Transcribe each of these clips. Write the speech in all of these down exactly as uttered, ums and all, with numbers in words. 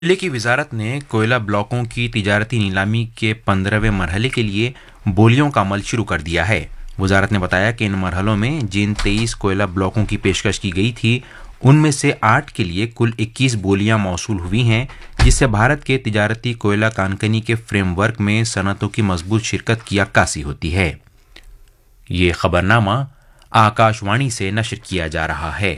दिल्ली की वजारत ने कोयला ब्लॉकों की तिजारती नीलामी के पंद्रहवें मरहले के लिए बोलियों का अमल शुरू कर दिया है। वजारत ने बताया कि इन मरहलों में जिन तेईस कोयला ब्लॉकों की पेशकश की गई थी उनमें से आठ के लिए कुल इक्कीस बोलियां मौसूल हुई हैं, जिससे भारत के तिजारती कोयला कानकनी के फ्रेमवर्क में सनतों की मजबूत शिरकत की अक्कासी होती है। ये खबरनामा आकाशवाणी से नशर किया जा रहा है।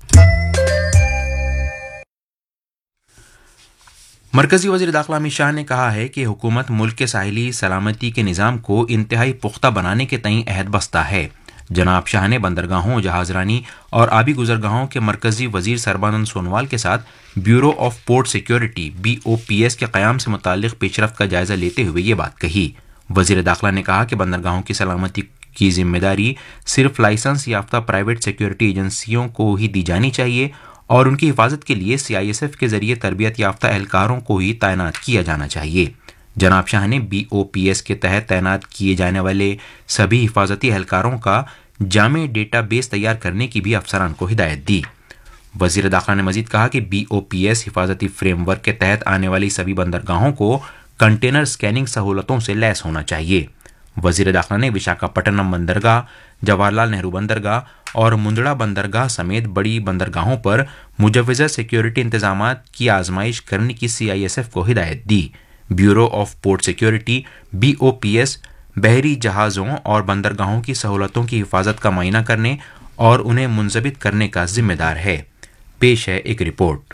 मरकजी वज़ीर दाखिला अमित शाह ने कहा है कि हुकूमत मुल्क के साहिली सलामती के निज़ाम को इंतहाई पुख्ता बनाने के तईं अहद बस्ता है। जनाब शाह ने बंदरगाहों, जहाजरानी और आबी गुजरगाहों के मरकजी वज़ीर सरबानंद सोनोवाल के साथ bureau of port security B O P S के क़याम से मुताल्लिक़ पेशरफ्त का जायज़ा लेते हुए ये बात कही। वज़ीर दाखिला ने कहा कि बंदरगाहों की सलामती की जिम्मेदारी सिर्फ लाइसेंस याफ्ता प्राइवेट सिक्योरिटी एजेंसियों को ही दी जानी चाहिए और उनकी हिफाजत के लिए सी आई एस एफ के जरिए तरबियत याफ्ता एहलकारों को ही तैनात किया जाना चाहिए। जनाब शाह ने बी ओ पी एस के तहत तैनात किए जाने वाले सभी हिफाजती एहलकारों का जामे डेटा बेस तैयार करने की भी अफसरान को हिदायत दी। वज़ीर दाखिला ने मजीद कहा कि B O P S हिफाजती framework के तहत आने वाली सभी बंदरगाहों को कंटेनर स्कैनिंग सहूलतों से लैस होना चाहिए। वज़ीर दाखिला ने विशाखापट्टनम बंदरगाह, जवाहरलाल नेहरू बंदरगाह और मुंद्रा बंदरगाह समेत बड़ी बंदरगाहों पर मुजव्वज़ा सिक्योरिटी इंतजामात की आजमाइश करने की सी आई एस एफ को हिदायत दी। Bureau of port security B O P S बहरी जहाज़ों और बंदरगाहों की सहूलतों की हिफाजत का मुआयना करने और उन्हें मुंज़बित करने का जिम्मेदार है। पेश है एक रिपोर्ट।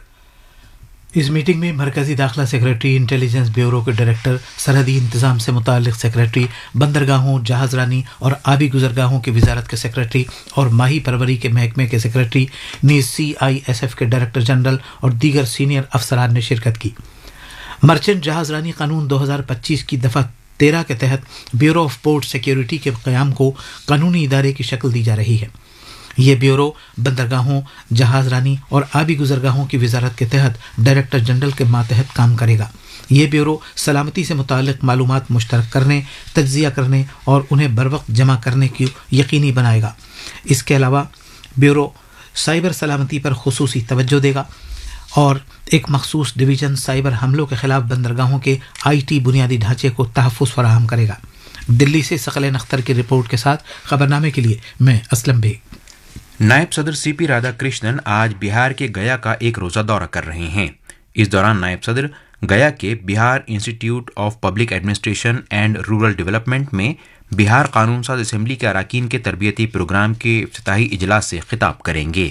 इस मीटिंग में मरकजी दाखिला सेक्रेटरी, इंटेलिजेंस ब्यूरो के डायरेक्टर, सरहदी इंतजाम से मुताल्लिक़ सेक्रेटरी, बंदरगाहों, जहाजरानी और आबी गुजरगाहों की वजारत के सेक्रेटरी और माही परवरी के महकमे के secretary, knees C I S F के डायरेक्टर जनरल और दीगर सीनियर अफसरान ने शिरकत की। मर्चेंट जहाजरानी कानून दो हज़ार पच्चीस की दफ़ा तेरह के तहत ब्यूरो ऑफ पोर्ट सिक्योरिटी के क़याम को कानूनी इदारे की शक्ल दी जा रही है। ये ब्यूरो बंदरगाहों, जहाजरानी और आबी गुजरगाहों की वजारत के तहत डायरेक्टर जनरल के मातहत काम करेगा। ये ब्यूरो सलामती से मुताल्लिक़ मालूमात मुश्तरक करने, तज्ज़िया करने और उन्हें बरवक्त जमा करने की यकीनी बनाएगा। इसके अलावा ब्यूरो साइबर सलामती पर खुसूसी तवज्जो देगा और एक मखसूस डिवीज़न साइबर हमलों के ख़िलाफ़ बंदरगाहों के आई टी बुनियादी ढांचे को तहफ़्फ़ुज़ फराहम करेगा। दिल्ली से सकल अख्तर की रिपोर्ट के साथ खबरनामे के लिए मैं असलम बेग। नायब सदर सी पी राधाकृष्णन आज बिहार के गया का एक रोज़ा दौरा कर रहे हैं। इस दौरान नायब सदर गया के Bihar institute of public administration and rural development में बिहार कानून साज असेंबली के अरकान के तरबियती प्रोग्राम के इफ्तिताही इजलास से खिताब करेंगे।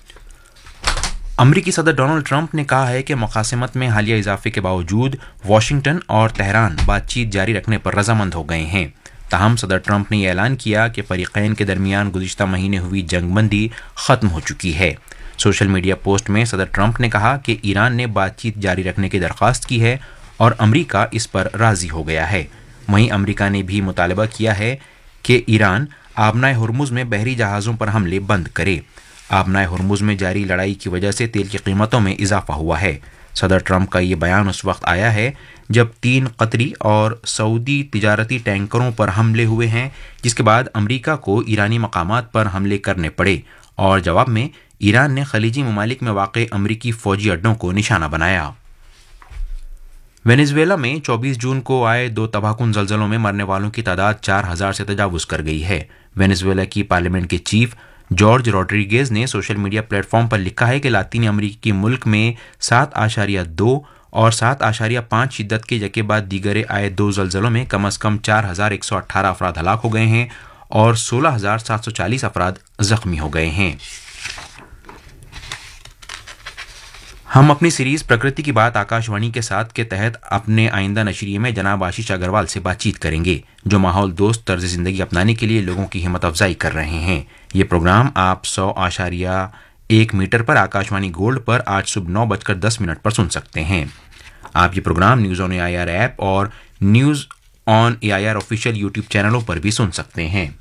अमरीकी सदर डोनाल्ड ट्रंप ने कहा है कि मुकासमत में हालिया इजाफे के बावजूद वाशिंगटन और तेहरान बातचीत जारी रखने पर रजामंद हो गए हैं। ताहम सदर ट्रंप ने यह ऐलान किया कि फरीक़ैन के दरमियान गुज़िश्ता महीने हुई जंगबंदी ख़त्म हो चुकी है। सोशल मीडिया पोस्ट में सदर ट्रंप ने कहा कि ईरान ने बातचीत जारी रखने की दरख्वास्त की है और अमरीका इस पर राज़ी हो गया है। वहीं अमरीका ने भी मुतालबा किया है कि ईरान आबनाए हुर्मुज़ में बहरी जहाज़ों पर हमले बंद करे। आबनाए हुर्मुज़ में जारी लड़ाई की वजह से तेल की कीमतों में इजाफा हुआ है। सदर ट्रंप का ये बयान उस वक्त आया है जब तीन कतरी और सऊदी तिजारती टैंकरों पर हमले हुए हैं, जिसके बाद अमरीका को ईरानी मकामात पर हमले करने पड़े और जवाब में ईरान ने खलीजी ममालिक में वाक़ अमरीकी फ़ौजी अड्डों को निशाना बनाया। वेनेज़ुएला में चौबीस जून को आए दो तबाहकुन ज़लज़लों में मरने वालों की तादाद चार हज़ार से तजावुज़ कर गई है। वेनेज़ुएला की पार्लियामेंट के चीफ जॉर्ज रोड्रिगेज ने सोशल मीडिया प्लेटफॉर्म पर लिखा है कि लातीनी अमरीकी मुल्क में सात आशारिया दो और सात आशारिया पाँच शिद्दत के यके बाद दीगरे आए दो ज़लज़लों में कम अज़ कम चार हज़ार एक सौ अट्ठारह अफराद हलाक हो गए हैं और सोलह हज़ार सात सौ चालीस अफराद ज़ख्मी हो गए हैं। हम अपनी सीरीज़ प्रकृति की बात आकाशवाणी के साथ के तहत अपने आइंदा नशरिये में जनाब आशीष अग्रवाल से बातचीत करेंगे, जो माहौल दोस्त तर्ज ज़िंदगी अपनाने के लिए लोगों की हिम्मत अफजाई कर रहे हैं। ये प्रोग्राम आप सौ आशारिया एक मीटर पर आकाशवाणी गोल्ड पर आज सुबह नौ बजकर दस मिनट पर सुन सकते हैं। आप ये programme news on A I R app और news on A I R official YouTube चैनलों पर भी सुन सकते हैं।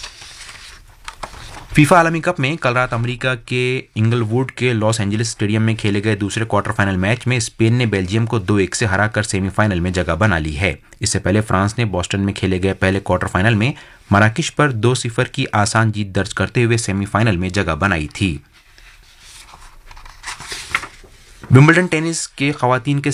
फीफा आलमी कप में कल रात अमेरिका के इंगलवुड के लॉस एंजलिस स्टेडियम में खेले गए दूसरे क्वार्टर फाइनल मैच में स्पेन ने बेल्जियम को दो एक से हराकर सेमीफाइनल में जगह बना ली है। इससे पहले फ्रांस ने बोस्टन में खेले गए पहले क्वार्टर फाइनल में मराकिश पर दो सिफर की आसान जीत दर्ज करते हुए सेमीफाइनल में जगह बनाई थी। विंबलडन टेनिस के खवातीन के